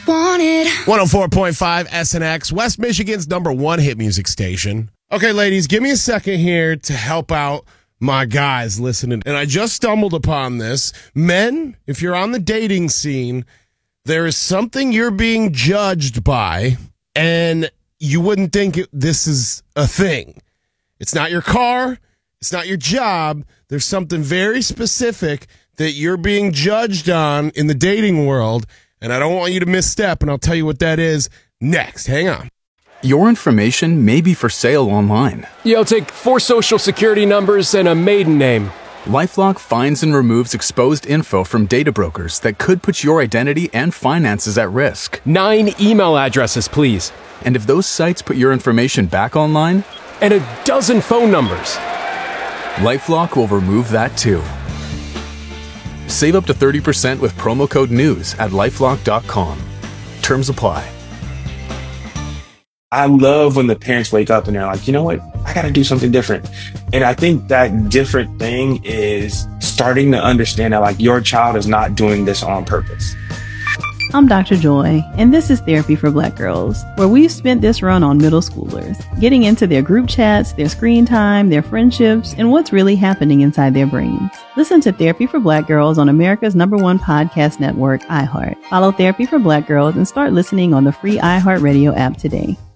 wanted. 104.5 SNX, West Michigan's #1 hit music station. Okay, ladies, give me a second here to help out my guys listening. And I just stumbled upon this. Men, if you're on the dating scene, there is something you're being judged by, and you wouldn't think this is a thing. It's not your car. It's not your job. There's something very specific that you're being judged on in the dating world, and I don't want you to misstep, and I'll tell you what that is next. Hang on. Your information may be for sale online. Yeah, I'll take 4 social security numbers and a maiden name. LifeLock finds and removes exposed info from data brokers that could put your identity and finances at risk. 9 email addresses, please. And if those sites put your information back online, And a dozen phone numbers. LifeLock will remove that too. Save up to 30% with promo code NEWS at lifelock.com. Terms apply. I love when the parents wake up and they're like, you know what? I got to do something different. And I think that different thing is starting to understand that like your child is not doing this on purpose. I'm Dr. Joy, and this is Therapy for Black Girls, where we've spent this run on middle schoolers, getting into their group chats, their screen time, their friendships, and what's really happening inside their brains. Listen to Therapy for Black Girls on America's #1 podcast network, iHeart. Follow Therapy for Black Girls and start listening on the free iHeartRadio app today.